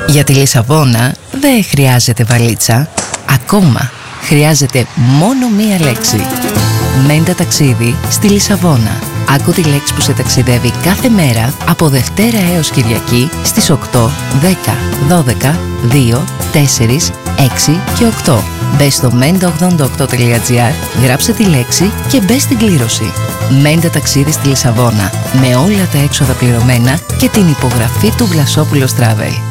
Για τη Λισαβόνα δεν χρειάζεται βαλίτσα. Ακόμα χρειάζεται μόνο μία λέξη. Μέντα ταξίδι στη Λισαβόνα. Άκου τη λέξη που σε ταξιδεύει κάθε μέρα από Δευτέρα έως Κυριακή στις 8, 10, 12, 2, 4, 6 και 8. Μπες στο menda88.gr, γράψε τη λέξη και μπες στην κλήρωση. Μέντα ταξίδι στη Λισαβόνα, με όλα τα έξοδα πληρωμένα και την υπογραφή του Βλασόπουλος Travel.